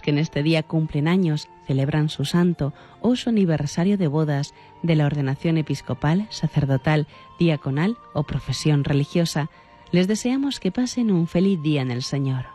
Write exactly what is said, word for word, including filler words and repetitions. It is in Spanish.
que en este día cumplen años, celebran su santo o su aniversario de bodas, de la ordenación episcopal, sacerdotal, diaconal o profesión religiosa. Les deseamos que pasen un feliz día en el Señor.